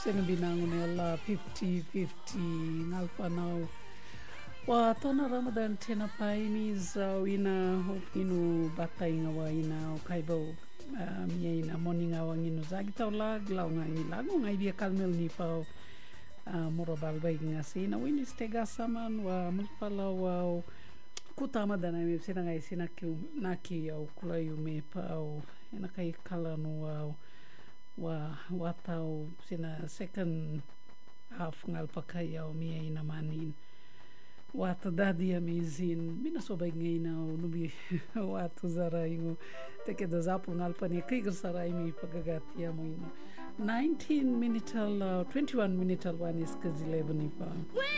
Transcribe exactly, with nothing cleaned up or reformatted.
binangon alla fifty fifty ngalpanao wa tona Ramadan tena paimi zao ina inu batainga wa ina kaibo mia ina morning awa nginu zagi tau lag lau ngai lagu ngai dia kalmel ni pau morobal bai ngasi na wini stega saman wa mulpala wa kutama dana me sina ngai sina ki naki au kulayu me pau ina kai kalanu wa wa watau sina second half ngal pakai au mia ina manin watu dadi amazing mina soba ngai na nubi watu zaraingo teke do zapu ngal pani kai sarai mi pagagati amo ino nineteen minute al twenty-one minute al one is eleven ipa